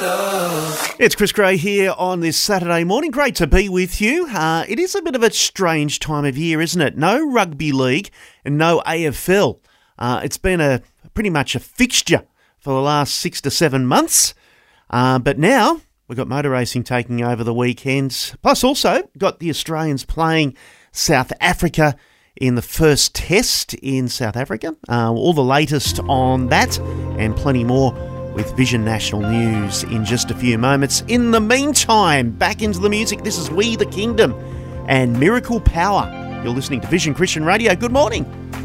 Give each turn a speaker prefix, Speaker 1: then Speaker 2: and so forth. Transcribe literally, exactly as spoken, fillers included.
Speaker 1: It's Chris Gray here on this Saturday morning. Great to be with you. Uh, it is a bit of a strange time of year, isn't it? No rugby league and no A F L. Uh, it's been a pretty much a fixture for the last six to seven months. Uh, but now we've got motor racing taking over the weekends. Plus also got the Australians playing South Africa in the first test in South Africa. Uh, all the latest on that and plenty more with Vision National News in just a few moments. In the meantime, back into the music. This is We the Kingdom and Miracle Power. You're listening to Vision Christian Radio. Good morning.